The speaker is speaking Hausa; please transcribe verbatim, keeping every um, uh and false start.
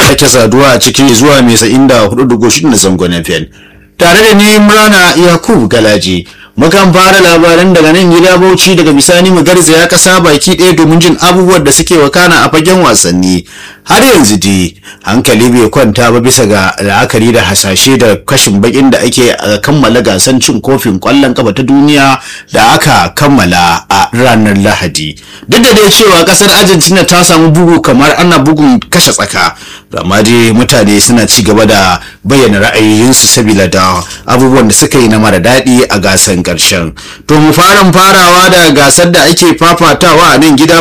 sake saduwa a cikin zuwa mai sa'in da hudu dugo shida na zangon F M. Tare da ni Imrana Yakubu Galaji. Mukan fara labaran daga nan gida Bauchi, daga bisani mu garzaya kasa baki ɗaya domin jin abubuwan da suke wakana a fagen wasanni. Har yanzu dai hankali bai kwanta ba bisa ga la'akari da hasashe da kashin bakin da ake kammala gasan cin kofin kwallon kafa ta duniya da aka kammala a ranar Lahadi. Duk da dai cewa kasar Argentina ta samu bugu kamar ana bugun kashe tsaka, amma dai mutane suna ci gaba da bayyana ra'ayoyinsu sabila da abubuwan da suka yi na mara daɗi a gasan ƙarshen. To mu fara farawa da gasar da ake fafatawa a nan gida